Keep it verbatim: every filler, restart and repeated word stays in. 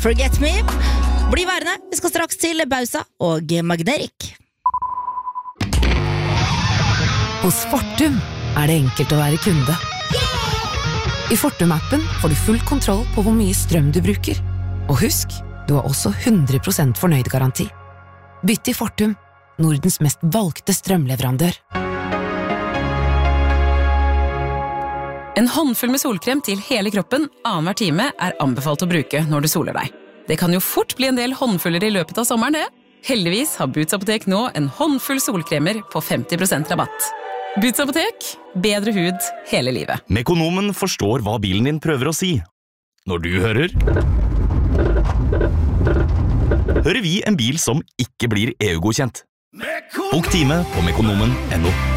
Forget Me. Bli værende, vi skal straks til Bausa og Magnerik. Hos Fortum er det enkelt å være kunde. I Fortum-appen får du full kontroll på hvor mye strøm du bruker. Og husk, du har også hundre prosent fornøyd-garanti. Bytt til Fortum, Nordens mest valgte strømleverandør. En håndfull med solkrem til hele kroppen annenhver time er anbefalt å bruke når du soler deg. Det kan jo fort bli en del håndfuller i løpet av sommeren, det. Heldigvis har Boots Apotek nå en håndfull solkremer på femti prosent rabatt. Boots Apotek, bedre hud hele livet. Mekonomen forstår hva bilen din prøver å si. Når du hører... Hører vi en bil som ikke blir E U-godkjent. Bok time på mekonomen punktum no.